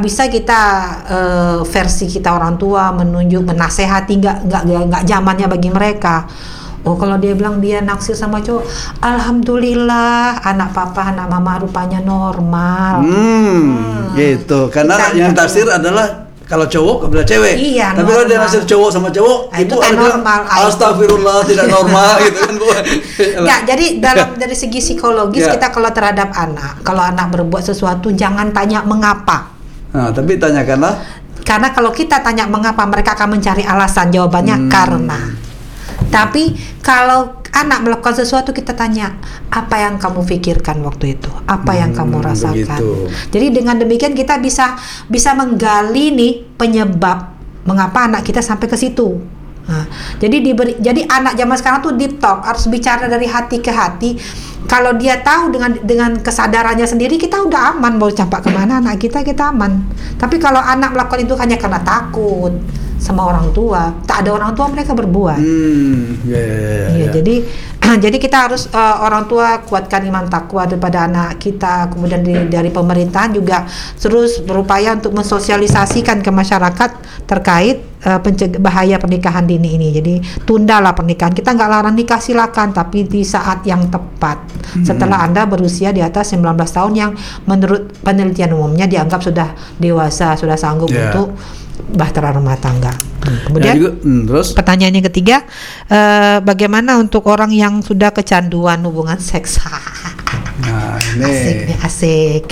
bisa kita versi kita orang tua menunjuk, menasehati, nggak zamannya bagi mereka. Oh, kalau dia bilang dia naksir sama cowok, alhamdulillah anak papa, anak mama rupanya normal. Gitu. Karena Kita yang taksir adalah kalau cowok kepada cewek. Iya, tapi kalau dia naksir cowok sama cowok, itu ibu kan ada normal. astagfirullah, tidak normal gitu kan, Bu. Enggak, jadi dari segi psikologis kita kalau terhadap anak, kalau anak berbuat sesuatu jangan tanya mengapa. Nah, tapi tanyakanlah. Karena kalau kita tanya mengapa, mereka akan mencari alasan, jawabannya karena. Tapi kalau anak melakukan sesuatu, kita tanya, apa yang kamu pikirkan waktu itu? Apa yang kamu rasakan? Begitu. Jadi dengan demikian kita bisa menggali nih penyebab mengapa anak kita sampai ke situ. Nah, jadi anak zaman sekarang tuh deep talk, harus bicara dari hati ke hati. Kalau dia tahu dengan kesadarannya sendiri, kita udah aman, mau campak kemana anak kita aman. Tapi kalau anak melakukan itu hanya karena takut sama orang tua, tak ada orang tua mereka berbuat. Jadi kita harus orang tua kuatkan iman takwa daripada anak kita. Kemudian dari pemerintahan juga terus berupaya untuk mensosialisasikan ke masyarakat terkait bahaya pernikahan dini ini. Jadi tundalah pernikahan. Kita nggak larang nikah, silakan, tapi di saat yang tepat. Setelah Anda berusia di atas 19 tahun yang menurut penelitian umumnya dianggap sudah dewasa, sudah sanggup untuk bahtera rumah tangga. Kemudian terus pertanyaan yang ketiga, bagaimana untuk orang yang sudah kecanduan hubungan seks? Nah, ini asik.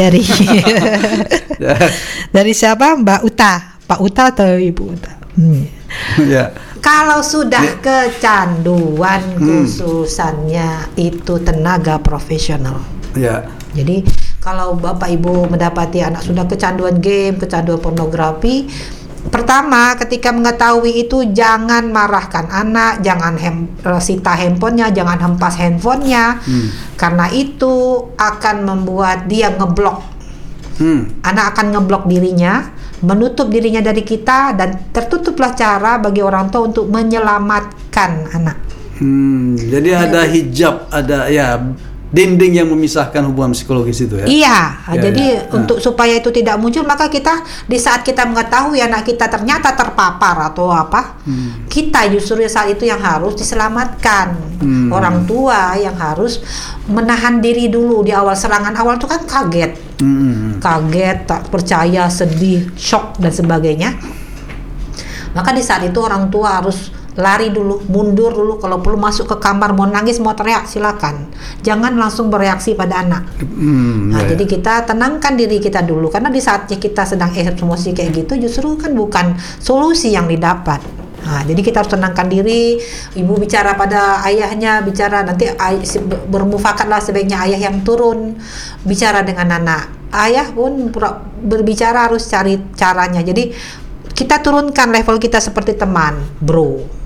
Dari siapa? Mbak Uta, Pak Uta atau Ibu Uta? Ya. Kalau sudah kecanduan, khususannya itu tenaga profesional. Ya. Jadi kalau Bapak Ibu mendapati anak sudah kecanduan game, kecanduan pornografi, pertama ketika mengetahui itu jangan marahkan anak, jangan sita handphonenya, jangan hempas handphonenya, karena itu akan membuat dia ngeblok. Anak akan ngeblok dirinya, menutup dirinya dari kita, dan tertutuplah cara bagi orang tua untuk menyelamatkan anak. Jadi ada hijab, ada dinding yang memisahkan hubungan psikologis itu ya. Iya, jadi untuk supaya itu tidak muncul, maka kita di saat kita mengetahui anak kita ternyata terpapar atau apa, kita justru saat itu yang harus diselamatkan. Orang tua yang harus menahan diri dulu di awal serangan awal itu kan kaget, tak percaya, sedih, shock dan sebagainya. Maka di saat itu orang tua harus lari dulu, mundur dulu, kalau perlu masuk ke kamar, mau nangis, mau teriak, silakan. Jangan langsung bereaksi pada anak. Jadi kita tenangkan diri kita dulu, karena di saatnya kita sedang emosi kayak gitu, justru kan bukan solusi yang didapat. Jadi kita harus tenangkan diri. Ibu bicara pada ayahnya, bicara nanti bermufakatlah, sebaiknya ayah yang turun bicara dengan anak. Ayah pun berbicara harus cari caranya. Jadi kita turunkan level kita seperti teman, bro.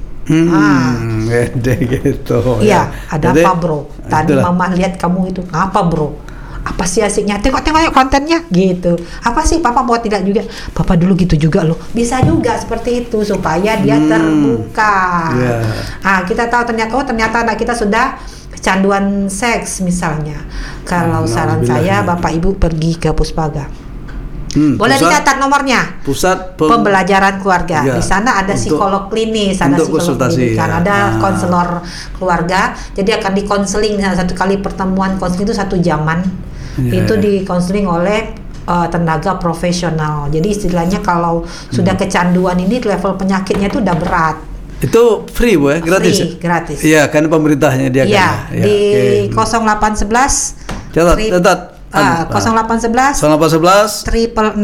Gitu. Iya, ada apa bro? Tadi mama lihat kamu itu, apa bro? Apa sih asiknya? Tengok kontennya gitu. Apa sih papa mau tidak juga? Papa dulu gitu juga loh. Bisa juga seperti itu supaya dia terbuka. Kita tahu ternyata anak kita sudah kecanduan seks misalnya. Kalau saran saya, Bapak Ibu pergi ke Puspaga. Boleh dicatat nomornya. Pusat Pembelajaran Keluarga. Di sana ada psikolog klinis, ada psikolog pendidikan, ada konselor keluarga. Jadi akan dikonseling satu kali pertemuan konseling itu 1 jaman. Itu dikonseling oleh tenaga profesional. Jadi istilahnya kalau sudah kecanduan ini level penyakitnya itu udah berat. Itu free Bu ya? Gratis? Free, gratis. Iya, kan pemerintahnya dia kan. Iya, di 0811 catat 0811 666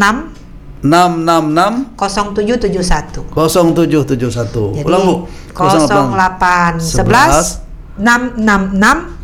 0771. Ulang Bu. 0811 666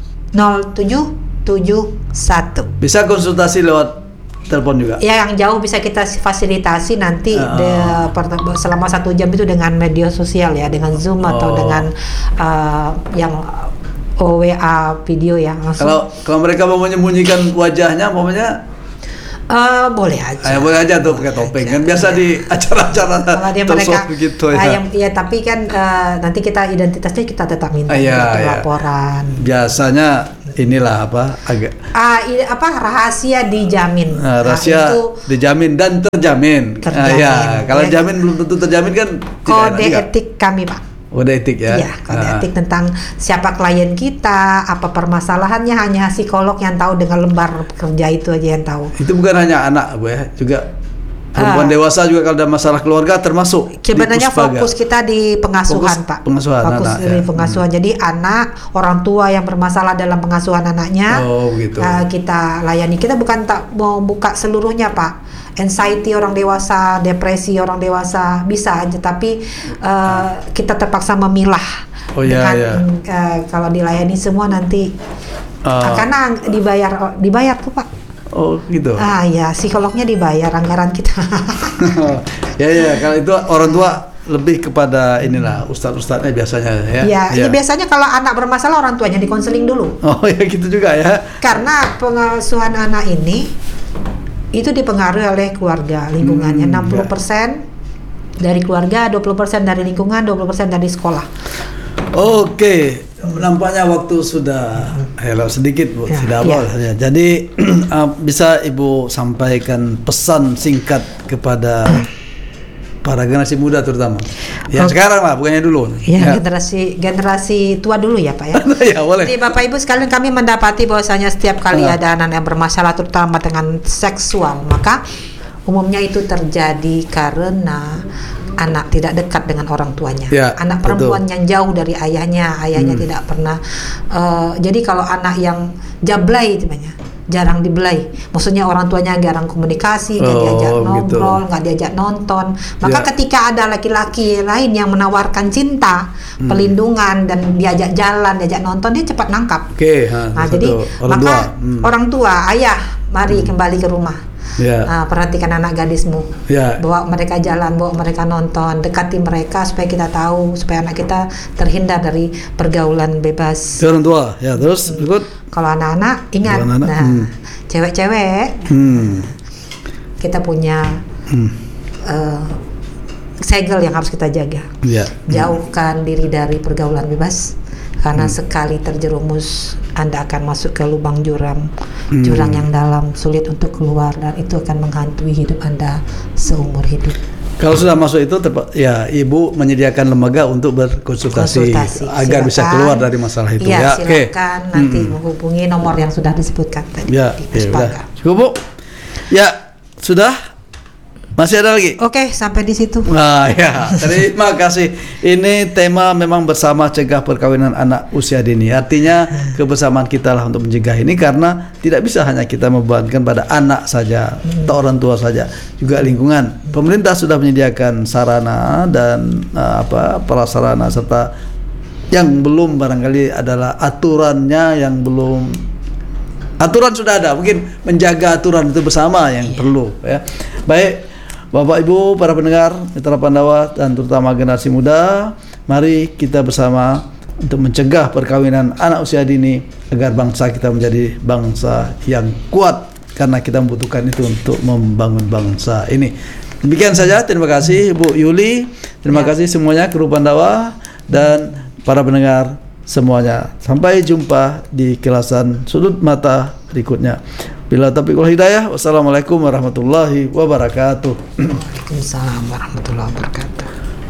0771. Bisa konsultasi lewat telepon juga. Ya, yang jauh bisa kita fasilitasi nanti selama 1 jam itu dengan media sosial ya, dengan Zoom atau dengan yang WA video ya langsung. Kalau mereka mau menyembunyikan wajahnya, pokoknya boleh aja. Boleh aja tuh pakai topeng kan biasa di acara-acara mereka gitu ya. Tapi kan nanti kita identitasnya kita tetap minta laporan. Biasanya inilah apa agak rahasia dijamin. Rahasia itu dijamin dan terjamin. Ya, kalau ya. jamin belum tentu terjamin kan. Kode etik kami, Pak. Kode etik ya. Iya, kode etik tentang siapa klien kita, apa permasalahannya, hanya psikolog yang tahu, dengan lembar kerja itu aja yang tahu. Itu bukan hanya anak, Bu ya, juga perempuan dewasa juga kalau ada masalah keluarga termasuk. Sebenarnya fokus kita di pengasuhan, Pak. Pengasuhan fokus anak, di pengasuhan. Jadi anak, orang tua yang bermasalah dalam pengasuhan anaknya, gitu. Kita layani. Kita bukan tak mau buka seluruhnya, Pak. Anxiety orang dewasa, depresi orang dewasa bisa aja, tapi kita terpaksa memilah. Kalau dilayani semua nanti karena dibayar tuh, Pak. Oh gitu. Ya, psikolognya dibayar, anggaran kita. ya kalau itu orang tua lebih kepada inilah ustadz-ustadznya biasanya ya. Ya, biasanya kalau anak bermasalah orang tuanya dikonseling dulu. Oh ya gitu juga ya. Karena pengasuhan anak ini itu dipengaruhi oleh keluarga, lingkungannya. 60% dari keluarga, 20% dari lingkungan, 20% dari sekolah. Oke, nampaknya waktu sudah sedikit, Bu. Sudah awal saja. Jadi bisa Ibu sampaikan pesan singkat kepada para generasi muda terutama. Yang sekarang lah, bukannya dulu. Generasi tua dulu ya, Pak ya. Ya, boleh. Jadi Bapak Ibu sekalian, kami mendapati bahwasanya setiap kali ada anak yang bermasalah terutama dengan seksual, maka umumnya itu terjadi karena anak tidak dekat dengan orang tuanya. Anak perempuan yang jauh dari ayahnya tidak pernah. Jadi kalau anak yang jablay namanya, jarang dibelai. Maksudnya orang tuanya jarang komunikasi, nggak diajak ngobrol, nggak diajak nonton. Maka ketika ada laki-laki lain yang menawarkan cinta, pelindungan, dan diajak jalan, diajak nonton, dia cepat nangkap. Jadi orang tua, ayah, mari kembali ke rumah. Perhatikan anak gadismu, bawa mereka jalan, bawa mereka nonton, dekati mereka supaya kita tahu, supaya anak kita terhindar dari pergaulan bebas. Orang tua, terus berikut. Kalau anak-anak ingat, cewek-cewek, kita punya segel yang harus kita jaga. Jauhkan diri dari pergaulan bebas. Karena sekali terjerumus, Anda akan masuk ke lubang jurang yang dalam, sulit untuk keluar, dan itu akan menghantui hidup Anda seumur hidup. Kalau sudah masuk itu, Ibu menyediakan lembaga untuk berkonsultasi agar bisa keluar dari masalah itu. Silakan nanti menghubungi nomor yang sudah disebutkan tadi. Cukup, Bu? Sudah? Masih ada lagi? Oke, sampai di situ. Terima kasih. Ini tema memang bersama cegah perkawinan anak usia dini. Artinya kebersamaan kita lah untuk mencegah ini, karena tidak bisa hanya kita membebankan pada anak saja atau orang tua saja, juga lingkungan. Pemerintah sudah menyediakan sarana dan prasarana, serta yang belum barangkali adalah aturannya yang belum. Aturan sudah ada, mungkin menjaga aturan itu bersama yang perlu ya. Baik, Bapak Ibu, para pendengar Mitra Pandawa dan terutama generasi muda, mari kita bersama untuk mencegah perkawinan anak usia dini agar bangsa kita menjadi bangsa yang kuat, karena kita membutuhkan itu untuk membangun bangsa ini. Demikian saja, terima kasih Bu Yuli, terima kasih semuanya kru Pandawa dan para pendengar semuanya. Sampai jumpa di kilasan Sudut Mata berikutnya. Bila taufiq wal hidayah, wassalamualaikum warahmatullahi wabarakatuh. Waalaikumsalam warahmatullahi wabarakatuh.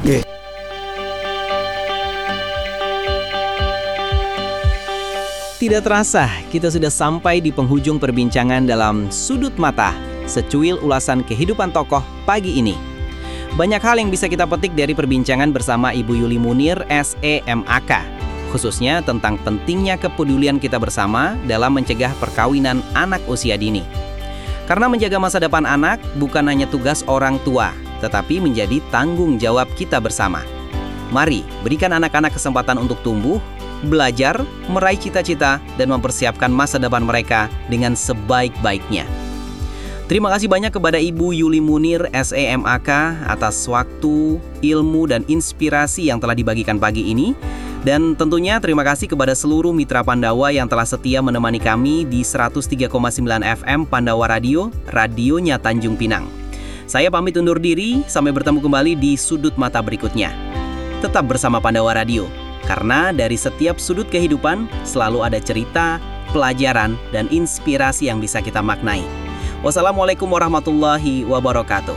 Tidak terasa, kita sudah sampai di penghujung perbincangan dalam Sudut Mata, secuil ulasan kehidupan tokoh pagi ini. Banyak hal yang bisa kita petik dari perbincangan bersama Ibu Yuli Munir, SEMAK. Khususnya tentang pentingnya kepedulian kita bersama dalam mencegah perkawinan anak usia dini. Karena menjaga masa depan anak bukan hanya tugas orang tua, tetapi menjadi tanggung jawab kita bersama. Mari berikan anak-anak kesempatan untuk tumbuh, belajar, meraih cita-cita, dan mempersiapkan masa depan mereka dengan sebaik-baiknya. Terima kasih banyak kepada Ibu Yuli Munir, SEMAK, atas waktu, ilmu, dan inspirasi yang telah dibagikan pagi ini. Dan tentunya terima kasih kepada seluruh mitra Pandawa yang telah setia menemani kami di 103,9 FM Pandawa Radio, radionya Tanjung Pinang. Saya pamit undur diri, sampai bertemu kembali di Sudut Mata berikutnya. Tetap bersama Pandawa Radio, karena dari setiap sudut kehidupan selalu ada cerita, pelajaran, dan inspirasi yang bisa kita maknai. Wassalamualaikum warahmatullahi wabarakatuh.